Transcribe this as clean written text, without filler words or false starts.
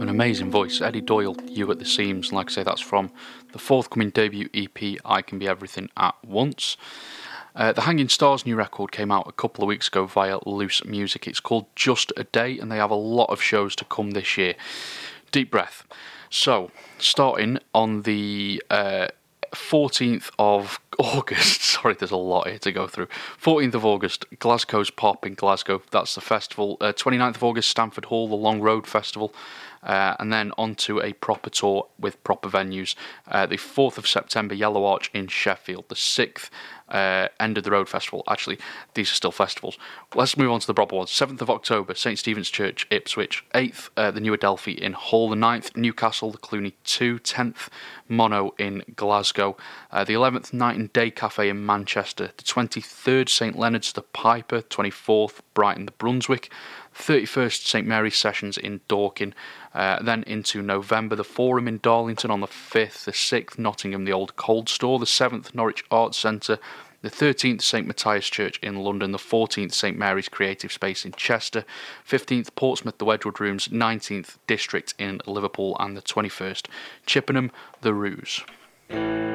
An amazing voice. Eddie Doyle, You at the Seams. Like I say, that's from the forthcoming debut EP, I Can Be Everything at Once. The Hanging Stars new record came out a couple of weeks ago via Loose Music. It's called Just a Day, and they have a lot of shows to come this year. Deep breath. So, starting on the 14th of August, sorry, there's a lot here to go through. 14th of August, Glasgow's Pop in Glasgow, that's the festival. 29th of August, Stamford Hall, the Long Road Festival. And then on to a proper tour with proper venues. The 4th of September, Yellow Arch in Sheffield. The 6th, End of the Road Festival. Actually, these are still festivals. Let's move on to the proper ones. 7th of October, St Stephen's Church, Ipswich. 8th, the New Adelphi in Hull. The 9th, Newcastle, the Cluny 2. 10th, Mono in Glasgow. The 11th, Night and Day Cafe in Manchester. The 23rd, St Leonard's, the Piper. 24th, Brighton, the Brunswick. 31st, St Mary's Sessions in Dorking. Then into November, the Forum in Darlington on the 5th, the 6th, Nottingham, the Old Cold Store, the 7th, Norwich Arts Centre, the 13th, St Matthias Church in London, the 14th, St Mary's Creative Space in Chester, 15th, Portsmouth, the Wedgwood Rooms, 19th, District in Liverpool, and the 21st, Chippenham, the Ruse.